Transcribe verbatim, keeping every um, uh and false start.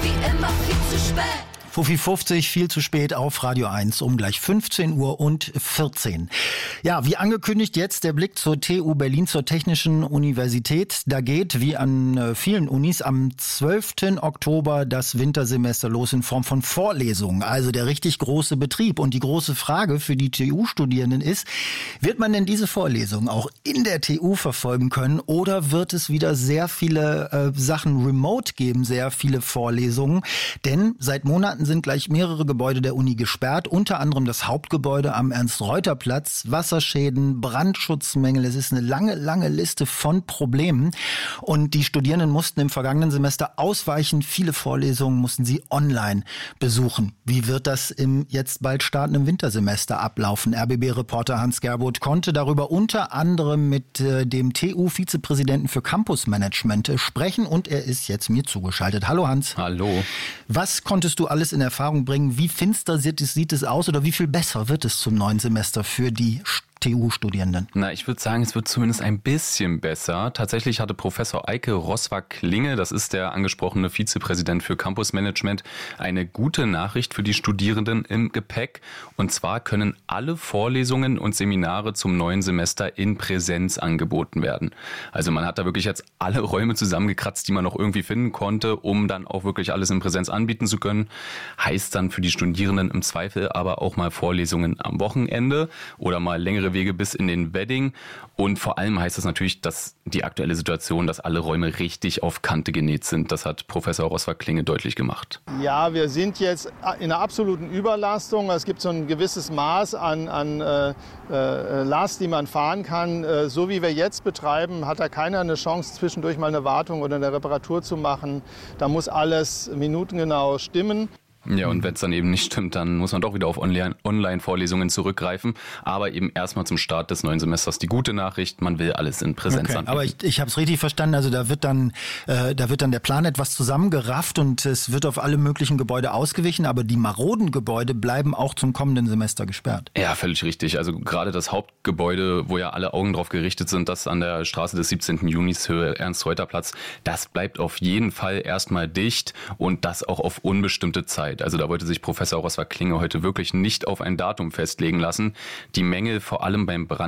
wie immer viel zu spät. Fuffi fünfzig, viel zu spät auf Radio eins um gleich fünfzehn Uhr und vierzehn. Ja, wie angekündigt jetzt der Blick zur T U Berlin, zur Technischen Universität. Da geht, wie an vielen Unis, am zwölften Oktober das Wintersemester los in Form von Vorlesungen. Also der richtig große Betrieb. Und die große Frage für die T U-Studierenden ist, wird man denn diese Vorlesungen auch in der T U verfolgen können oder wird es wieder sehr viele äh, Sachen remote geben, sehr viele Vorlesungen? Denn seit Monaten sind gleich mehrere Gebäude der Uni gesperrt, unter anderem das Hauptgebäude am Ernst-Reuter-Platz, Wasserschäden, Brandschutzmängel. Es ist eine lange, lange Liste von Problemen und die Studierenden mussten im vergangenen Semester ausweichen. Viele Vorlesungen mussten sie online besuchen. Wie wird das im jetzt bald startenden Wintersemester ablaufen? R B B-Reporter Hans Gerbold konnte darüber unter anderem mit äh, dem T U-Vizepräsidenten für Campusmanagement äh, sprechen und er ist jetzt mir zugeschaltet. Hallo Hans. Hallo. Was konntest du alles in Erfahrung bringen? Wie finster sieht es, sieht es aus oder wie viel besser wird es zum neuen Semester für die T U-Studierenden? Na, ich würde sagen, es wird zumindest ein bisschen besser. Tatsächlich hatte Professor Eike Roswag-Klinge, das ist der angesprochene Vizepräsident für Campusmanagement, eine gute Nachricht für die Studierenden im Gepäck. Und zwar können alle Vorlesungen und Seminare zum neuen Semester in Präsenz angeboten werden. Also man hat da wirklich jetzt alle Räume zusammengekratzt, die man noch irgendwie finden konnte, um dann auch wirklich alles in Präsenz anbieten zu können. Heißt dann für die Studierenden im Zweifel aber auch mal Vorlesungen am Wochenende oder mal längere Wege bis in den Wedding. Und vor allem heißt das natürlich, dass die aktuelle Situation, dass alle Räume richtig auf Kante genäht sind. Das hat Professor Roswag-Klinge deutlich gemacht. Ja, wir sind jetzt in einer absoluten Überlastung. Es gibt so ein gewisses Maß an, an äh, äh, Last, die man fahren kann. Äh, so wie wir jetzt betreiben, hat da keiner eine Chance, zwischendurch mal eine Wartung oder eine Reparatur zu machen. Da muss alles minutengenau stimmen. Ja, und wenn es dann eben nicht stimmt, dann muss man doch wieder auf Online- Online-Vorlesungen zurückgreifen. Aber eben erstmal zum Start des neuen Semesters die gute Nachricht, man will alles in Präsenz okay, anbieten. Aber ich, ich habe es richtig verstanden, also da wird dann äh, da wird dann der Plan etwas zusammengerafft und es wird auf alle möglichen Gebäude ausgewichen, aber die maroden Gebäude bleiben auch zum kommenden Semester gesperrt. Ja, völlig richtig. Also gerade das Hauptgebäude, wo ja alle Augen drauf gerichtet sind, das an der Straße des siebzehnten Junis, Höhe Ernst-Reuter-Platz, das bleibt auf jeden Fall erstmal dicht und das auch auf unbestimmte Zeit. Also da wollte sich Professor Roswag-Klinge heute wirklich nicht auf ein Datum festlegen lassen. Die Mängel vor allem beim Brand